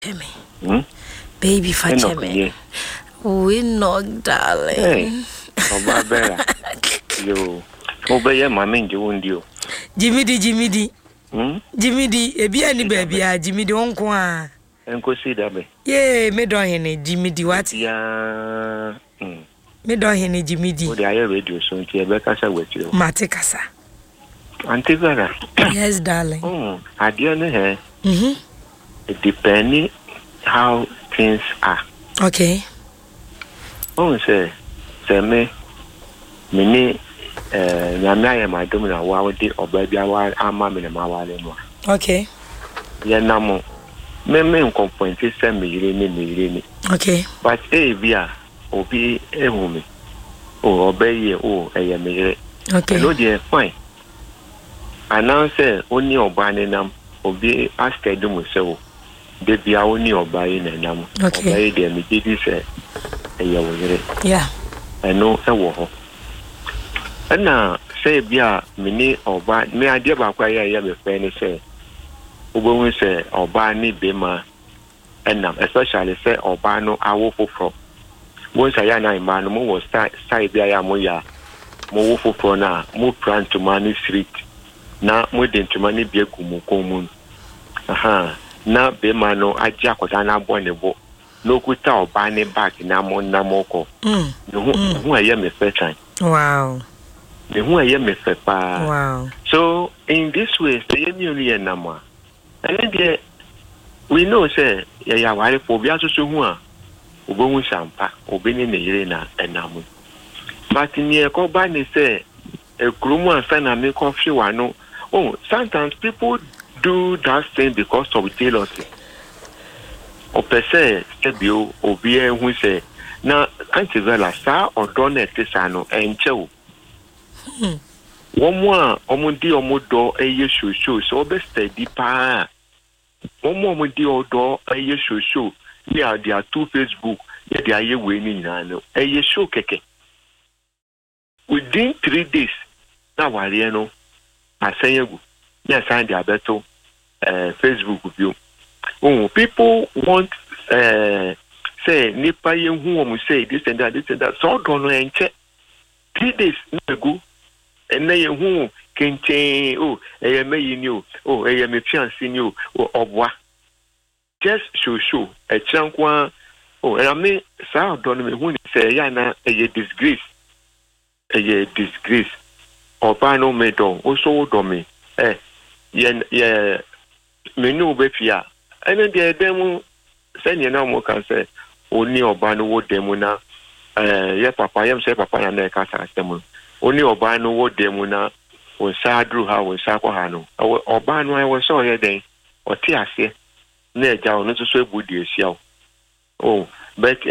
me. Baby Fatime. We know, darling. Hey, oh, Barbara. You, obey my main you. Jimmy D. Jimmy D. A be any baby, Jimmy D. Uncle. And go see that. Yea, me don't hear Jimmy D. What? Yeah. Me don't hear Jimmy D. Oh, the air radio soon to Becca with you. Maticasa. Auntie Vera. Yes, darling. I didn't hear. It depends how things are. Okay. Oh, say me, Yamaya, my domina, wawdi, or baby, our mammy, and my wallet. Okay. Yanamo, me complaint is send me. Okay. But via obi a woman. Oh, obey you, a me. Okay. No, dear, fine. I now say only obanenam, obi asked a doom so. They be only obeying and nam. Okay. Obey them, it is a yeah. I know a war. And now, say, Bia, mini or buy me idea about why I am a friend, say, Ubo say, or buy me bema, and especially say, or buy no, I will for. Once I am a man, more side Bia Moya, more for now, more plan to money street. Now, more than to money be a kumu. Aha, now bema no, I jack was an abonnable. No good tell buying back in Namoko. Who I am a fair time. Wow. Who I am a fair pa. Wow. So, in this way, the union number. And then we know, say, ya wife for Biasu, Ubu Sampa, Ubin in the Irena and Namu. But in your company say, a groom and son and make coffee one. Oh, sometimes people do that thing because of jealousy. O per se, Sebio, or bien who say, now, Antivella, sir, or Donnet Tisano, and Joe. One more, Omundi Omodo, a yeshu shoe, so best steady pa. One more Mundi Odo, a yeshu shoe. Yeah, there are 2 Facebook, yeah, they are ye winning, a yeshu keke. Within 3 days, now, I say, yes, I am better Facebook view. Oh, people want say nipa ye who say this and that. So don't know and check 3 days ago, and they who can change. Oh, I may you. Oh, I am a fiancé you. Or what? Just show a chunk one. Oh, and I mean, so don't know who say yana a disgrace. A disgrace. Or pano medo. Also, do me. Yeah, menu befia. And then the demo send you no more can say only Obano would demona. Yes, Papa, I am say Papa and the Casa Stemon. Only Obano would demona or Sadru how was Sakohano. Obano I was so here then or Tiasia. Near down, not so good, dear. Oh, but